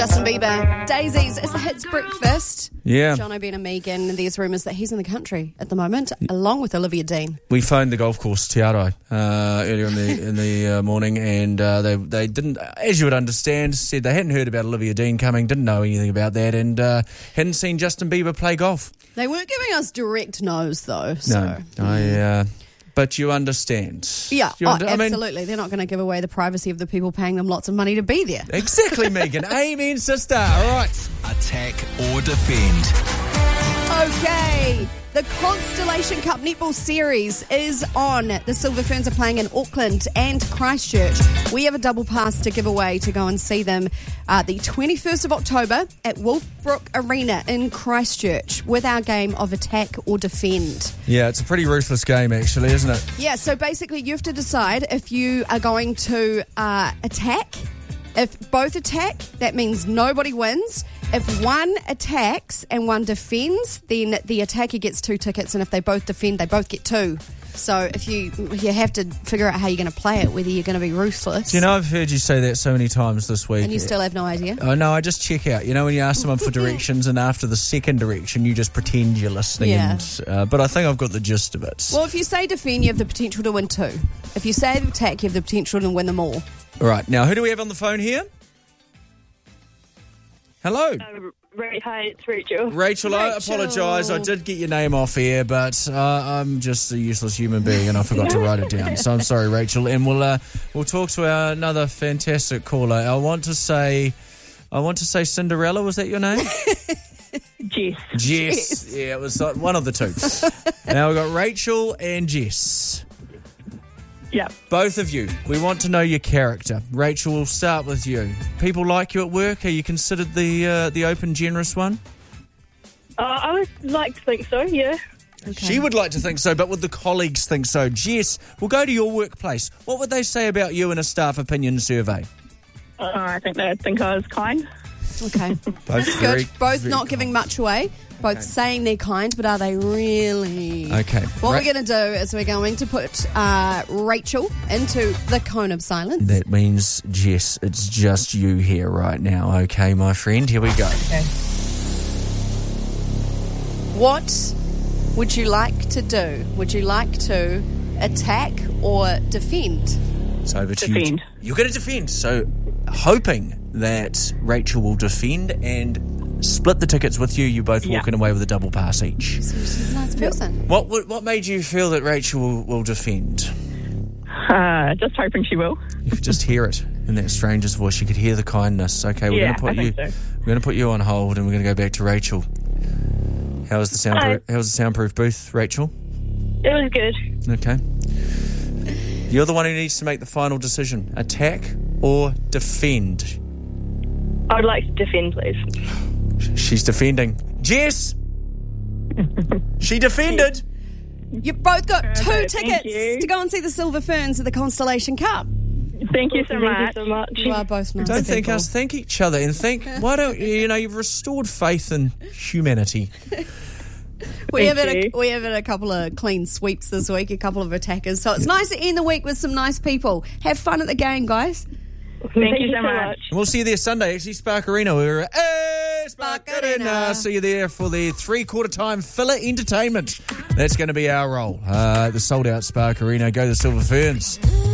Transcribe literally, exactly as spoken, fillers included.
Justin Bieber. Daisies is the hits breakfast. Yeah. John O'Brien and Megan. There's rumours that he's in the country at the moment, along with Olivia Dean. We phoned the golf course, Te Arai, uh, earlier in the in the uh, morning, and uh, they they didn't, as you would understand, said they hadn't heard about Olivia Dean coming, didn't know anything about that, and uh, hadn't seen Justin Bieber play golf. They weren't giving us direct no's, though. So. No, I. Uh, but you understand. Yeah, you oh, under- I mean, absolutely. They're not going to give away the privacy of the people paying them lots of money to be there. Exactly, Megan. Amen, sister. All right. Attack or defend. Okay, the Constellation Cup Netball Series is on. The Silver Ferns are playing in Auckland and Christchurch. We have a double pass to give away to go and see them uh, the twenty-first of October at Wolfbrook Arena in Christchurch with our game of Attack or Defend. Yeah, it's a pretty ruthless game, actually, isn't it? Yeah, so basically you have to decide if you are going to uh, attack. If both attack, that means nobody wins. If one attacks and one defends, then the attacker gets two tickets, and if they both defend, they both get two. So if you you have to figure out how you're going to play it, whether you're going to be ruthless. Do you know, I've heard you say that so many times this week. And you still have no idea? Oh, no, I just check out. You know, when you ask someone for directions and after the second direction, you just pretend you're listening. Yeah. And, uh, but I think I've got the gist of it. Well, if you say defend, you have the potential to win two. If you say attack, you have the potential to win them all. All right. Now, who do we have on the phone here? Hello. Uh, Ra- hi, it's Rachel. Rachel, I Rachel. apologise. I did get your name off air, but uh, I'm just a useless human being and I forgot to write it down. So I'm sorry, Rachel. And we'll uh, we'll talk to our another fantastic caller. I want to say, I want to say Cinderella. Was that your name? Jess. Jess. Jess. Yeah, it was one of the two. Now we've got Rachel and Jess. Yep. Both of you, we want to know your character. Rachel, we'll start with you. People like you at work? Are you considered the uh, the open, generous one? Uh, I would like to think so, yeah. Okay. She would like to think so, but would the colleagues think so? Jess, we'll go to your workplace. What would they say about you in a staff opinion survey? Uh, I think they'd think I was kind. Okay. Both Good. Both very not giving much away. Both saying they're kind, but are they really? Okay. What Ra- we're going to do is we're going to put uh, Rachel into the cone of silence. That means, Jess, it's just you here right now. Okay, my friend, here we go. Okay. What would you like to do? Would you like to attack or defend? It's over to you. Defend. You're going to defend. So, hoping that Rachel will defend and split the tickets with you. You're both Yeah. walking away with a double pass each. So she's a nice person. What what what made you feel that Rachel will, will defend? Uh, just hoping she will. You could just hear it in that stranger's voice. You could hear the kindness. Okay, we're Yeah, going to put I you. think so. We're going to put you on hold, and we're going to go back to Rachel. How was the soundproof? How was the soundproof booth, Rachel? It was good. Okay. You're the one who needs to make the final decision: attack or defend. I would like to defend, please. She's defending. Jess! She defended! You've both got two Perfect, thank tickets you. to go and see the Silver Ferns at the Constellation Cup. Thank you so Thank much. you so much. You are both nice Don't thank people. us, thank each other. And thank, why don't you, you know, you've restored faith in humanity. We have, Thank had a, you. we have had a couple of clean sweeps this week, a couple of attackers. So it's nice to end the week with some nice people. Have fun at the game, guys. Thank, you so much. And we'll see you there Sunday, actually, Spark Arena. We're at hey, Spark Spark Arena. Arena. See you there for the three-quarter time filler entertainment. That's going to be our role. Uh, the sold-out Spark Arena. Go the Silver Ferns.